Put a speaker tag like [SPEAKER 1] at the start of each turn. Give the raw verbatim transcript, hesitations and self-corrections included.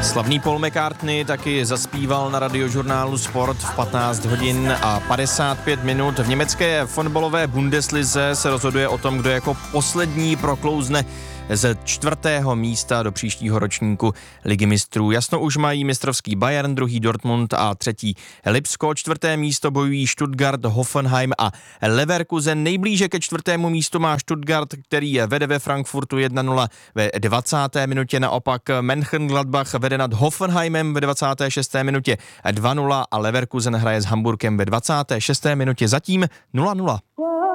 [SPEAKER 1] Slavný Paul McCartney taky zaspíval na radiožurnálu Sport v patnáct hodin a padesát pět minut. V německé fotbalové Bundeslize se rozhoduje o tom, kdo jako poslední proklouzne ze čtvrtého místa do příštího ročníku Ligy mistrů. Jasno už mají mistrovský Bayern, druhý Dortmund a třetí Lipsko. Čtvrté místo bojují Stuttgart, Hoffenheim a Leverkusen. Nejblíže ke čtvrtému místu má Stuttgart, který je vede ve Frankfurtu jedna nula ve dvacáté minutě. Naopak Mönchengladbach vede nad Hoffenheimem ve dvacáté šesté minutě dva nula a Leverkusen hraje s Hamburkem ve dvacáté šesté minutě zatím nula nula.